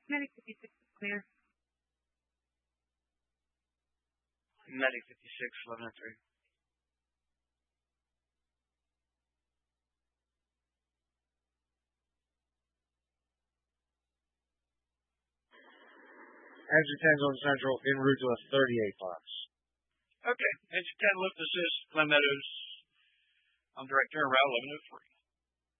Medic 56 is clear. Medic 56, 11 and 3. Engine 10's on Central, en route to a 38 box. Okay, Engine 10 lift assist, Glen Meadows. I'm director, route 1103.